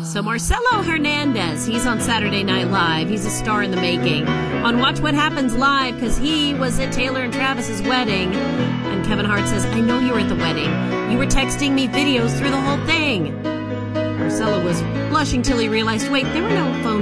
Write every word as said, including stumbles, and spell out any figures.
So Marcelo Hernandez, he's on Saturday Night Live. He's a star in the making. On Watch What Happens Live, because he was at Taylor and Travis's wedding. And Kevin Hart says, I know you were at the wedding. You were texting me videos through the whole thing. Marcelo was blushing till he realized, wait, there were no phone